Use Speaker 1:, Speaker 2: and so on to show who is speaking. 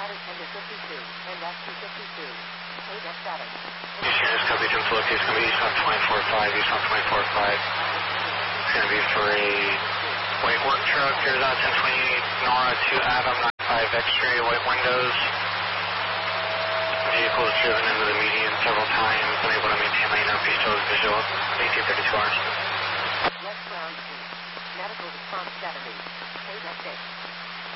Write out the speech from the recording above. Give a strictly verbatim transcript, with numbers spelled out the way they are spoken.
Speaker 1: Ladder tender fifty-two, and rescue fifty-two. K seven.
Speaker 2: Houston, just copy to flow. It's going to be east on twenty-four five, east on twenty-four five. It's going to be for a white work truck. Here's on ten twenty-eight, Nora to Adam, nine five X-ray, white windows. Vehicles driven into the median several times, unable to maintain lane up, still is visual, eighteen thirty-two hours.
Speaker 1: West Ground Street, medical response seventy, K six.